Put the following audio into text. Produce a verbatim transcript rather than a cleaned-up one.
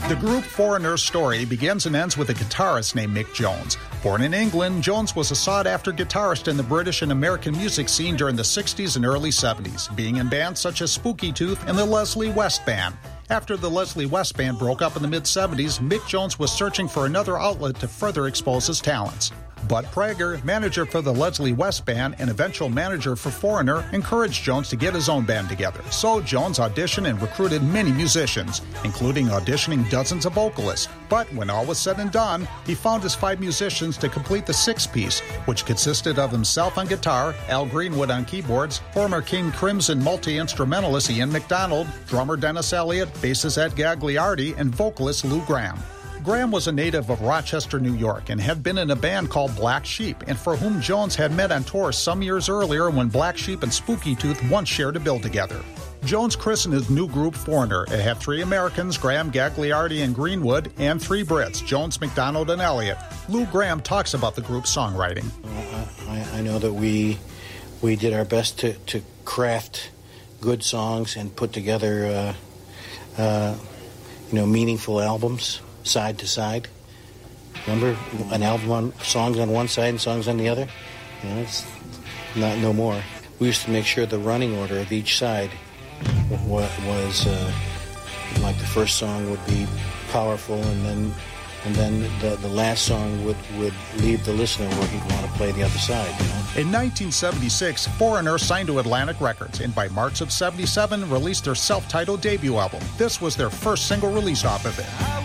The group Foreigner's story begins and ends with a guitarist named Mick Jones. Born in England, Jones was a sought-after guitarist in the British and American music scene during the sixties and early seventies, being in bands such as Spooky Tooth and the Leslie West Band. After the Leslie West Band broke up in the mid-seventies, Mick Jones was searching for another outlet to further expose his talents. Bud Prager, manager for the Leslie West Band and eventual manager for Foreigner, encouraged Jones to get his own band together. So Jones auditioned and recruited many musicians, including auditioning dozens of vocalists. But when all was said and done, he found his five musicians to complete the six-piece, which consisted of himself on guitar, Al Greenwood on keyboards, former King Crimson multi-instrumentalist Ian McDonald, drummer Dennis Elliott, bassist Ed Gagliardi, and vocalist Lou Gramm. Graham was a native of Rochester, New York, and had been in a band called Black Sheep, and for whom Jones had met on tour some years earlier when Black Sheep and Spooky Tooth once shared a bill together. Jones christened his new group Foreigner. It had three Americans, Graham, Gagliardi, and Greenwood, and three Brits, Jones, McDonald, and Elliott. Lou Gramm talks about the group's songwriting. Uh, I, I know that we we did our best to, to craft good songs and put together uh, uh, you know, meaningful albums. Side to side. Remember an album on songs on one side and songs on the other? You know, it's not no more. We used to make sure the running order of each side was uh, like the first song would be powerful, and then and then the, the last song would, would leave the listener where he'd want to play the other side. You know? In nineteen seventy-six, Foreigner signed to Atlantic Records, and by March of seventy-seven released their self-titled debut album. This was their first single release off of it.